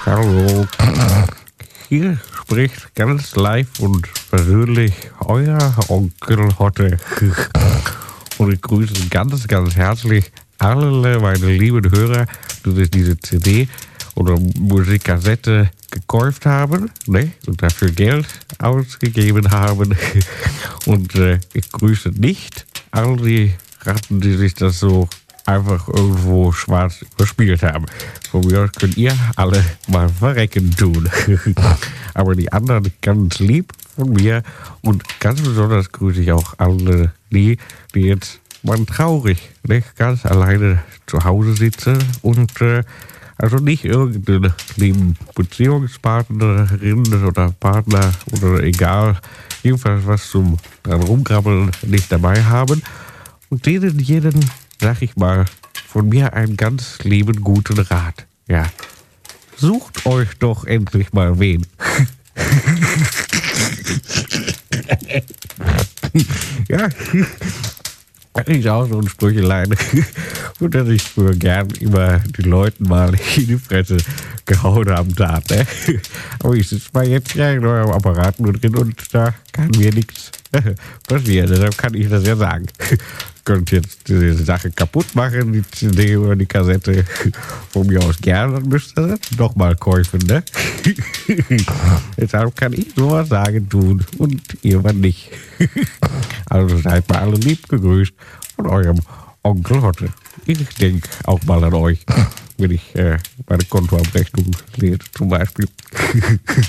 Hallo. Hier spricht ganz live und persönlich euer Onkel Hotte. Und ich grüße ganz, ganz herzlich alle meine lieben Hörer, die sich diese CD oder Musikkassette gekauft haben, ne? Und dafür Geld ausgegeben haben. Und ich grüße nicht all die Ratten, die sich das so einfach irgendwo schwarz überspielt haben. Von mir aus könnt ihr alle mal verrecken tun. Aber die anderen ganz lieb von mir. Und ganz besonders grüße ich auch alle die jetzt mal traurig, nicht ganz alleine zu Hause sitzen und also nicht irgendeinen lieben Beziehungspartnerin oder Partner oder egal, jedenfalls was zum dran rumkrabbeln nicht dabei haben. Und denen jeden, sag ich mal, von mir einen ganz lieben guten Rat. Ja, sucht euch doch endlich mal wen. Ja, das ist auch so ein Sprüchelein. Und dass ich früher gern immer die Leuten mal in die Fresse gehauen haben tat. Ne? Aber ich sitze mal jetzt ja in eurem Apparat nur drin und da kann mir nichts passieren. Deshalb kann ich das ja sagen. Könnt jetzt diese Sache kaputt machen, die CD oder die Kassette. Von mir aus gerne, dann müsst ihr das nochmal kaufen, ne? Deshalb kann ich sowas sagen tun und irgendwann nicht. Also seid mal alle lieb gegrüßt von eurem Onkel Hotte. Ich denke auch mal an euch, wenn ich meine Kontoabrechnung lese zum Beispiel.